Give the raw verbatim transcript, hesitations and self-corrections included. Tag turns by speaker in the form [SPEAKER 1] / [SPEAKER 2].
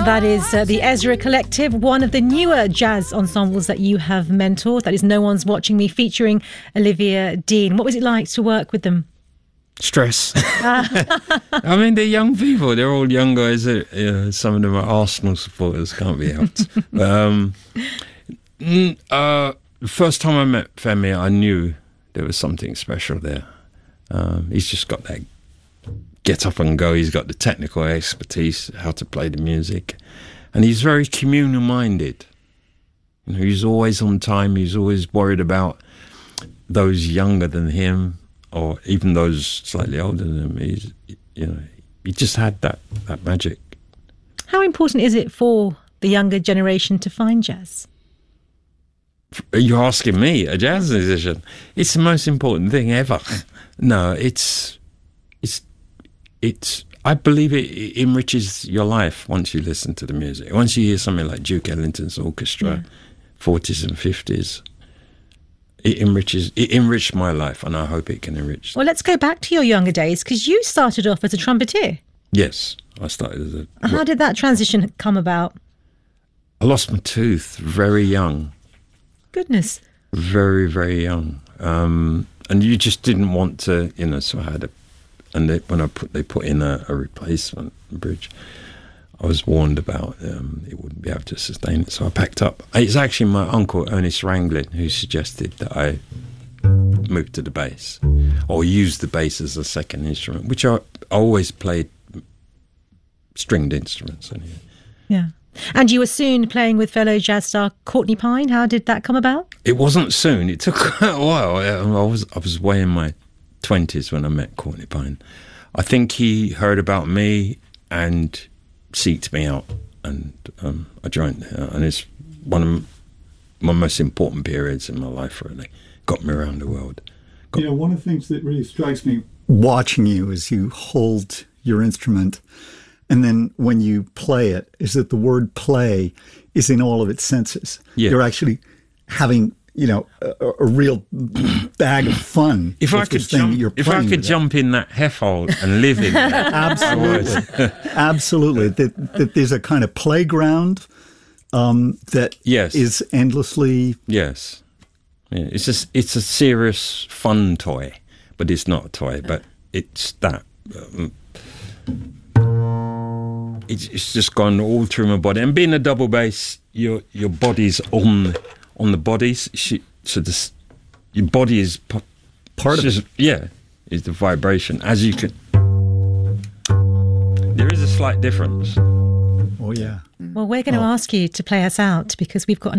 [SPEAKER 1] That is uh, the Ezra Collective, one of the newer jazz ensembles that you have mentored. That is No One's Watching Me, featuring Olivia Dean. What was it like to work with them?
[SPEAKER 2] Stress. I mean, they're young people. They're all young guys. You know, some of them are Arsenal supporters, can't be helped. But, um, uh, the first time I met Femi, I knew there was something special there. Um, he's just got that get up and go. He's got the technical expertise, how to play the music. And he's very communal minded. You know, he's always on time. He's always worried about those younger than him, or even those slightly older than him. He's, you know, he just had that, that magic.
[SPEAKER 1] How important is it for the younger generation to find jazz?
[SPEAKER 2] You're asking me, a jazz musician? It's the most important thing ever. No, it's, it's, it's, I believe it, it enriches your life once you listen to the music. Once you hear something like Duke Ellington's orchestra, yeah. forties and fifties, it enriches, it enriched my life, and I hope it can enrich.
[SPEAKER 1] Well, let's go back to your younger days, because you started off as a trumpeter.
[SPEAKER 2] Yes, I started as a...
[SPEAKER 1] How did that transition come about?
[SPEAKER 2] I lost my tooth very young.
[SPEAKER 1] Goodness.
[SPEAKER 2] Very, very young. Um, and you just didn't want to, you know, so I had a... And they, when I put, they put in a, a replacement bridge, I was warned about um, it wouldn't be able to sustain it, so I packed up. It's actually my uncle, Ernest Ranglin, who suggested that I move to the bass, or use the bass as a second instrument, which I, I always played stringed instruments. Anyway.
[SPEAKER 1] Yeah. And you were soon playing with fellow jazz star Courtney Pine. How did that come about?
[SPEAKER 2] It wasn't soon. It took quite a while. I was I was way in my twenties when I met Courtney Pine. I think he heard about me and seeked me out, and um, I joined. Uh, and it's one of my most important periods in my life, really. Got me around the world. Got
[SPEAKER 3] you know, one of the things that really strikes me watching you as you hold your instrument, and then when you play it, is that the word play is in all of its senses. Yeah. You're actually having, you know, a, a real bag of fun.
[SPEAKER 2] If I could jump, if I could jump in that heffhole and live in there,
[SPEAKER 3] absolutely, absolutely. That, that there's a kind of playground um, that
[SPEAKER 2] yes.
[SPEAKER 3] is endlessly.
[SPEAKER 2] Yes, yeah, it's just it's a serious fun toy, but it's not a toy. But it's that. Um, it's, it's just gone all through my body, and being a double bass, your your body's on. on the bodies, so this, your body is p-
[SPEAKER 3] part of
[SPEAKER 2] just,
[SPEAKER 3] it.
[SPEAKER 2] Yeah, is the vibration. As you can, there is a slight difference.
[SPEAKER 3] Oh yeah.
[SPEAKER 1] Well, we're going to oh. ask you to play us out, because we've got